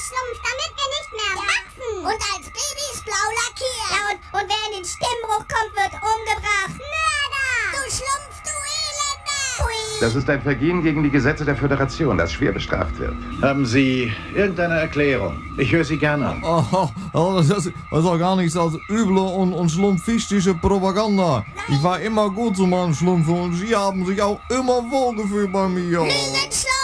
Schlumpf, damit wir nicht mehr wachsen. Und als Babys blau lackiert. Ja, und wer in den Stimmbruch kommt, wird umgebracht. Mörder! Du Schlumpf, du Elender! Hui. Das ist ein Vergehen gegen die Gesetze der Föderation, das schwer bestraft wird. Haben Sie irgendeine Erklärung? Ich höre Sie gerne an. Aha, das ist doch gar nichts als üble und schlumpfistische Propaganda. Ich war immer gut zu meinem Schlumpf und Sie haben sich auch immer wohlgefühlt bei mir. Lügenschlumpf!